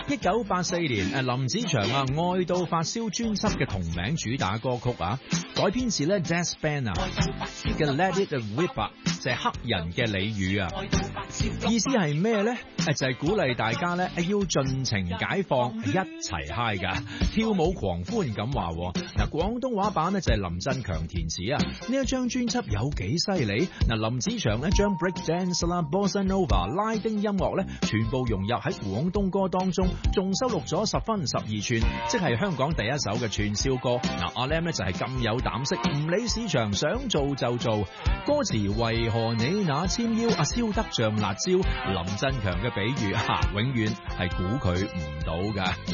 1984年林子祥愛到發燒專輯嘅同名主打歌曲改編自咧 Death Band 嘅 Let It Rip 就係黑人嘅俚語意思係咩咧？就係鼓勵大家咧要盡情解放，一齊嗨噶，跳舞狂歡咁話。廣東話版咧就係林振強填詞呢一張專輯有幾犀利？林子祥咧將 break dance 啦、bossa nova、拉丁音樂咧全部融入喺廣東歌當中，仲收錄咗10分12寸，即係香港第一首嘅串燒歌。阿 Lam 咧就係咁有膽識，唔理市場，想做就做。歌詞為何你那纖腰燒得像辣椒？林振強嘅比喻永遠係估佢唔到㗎。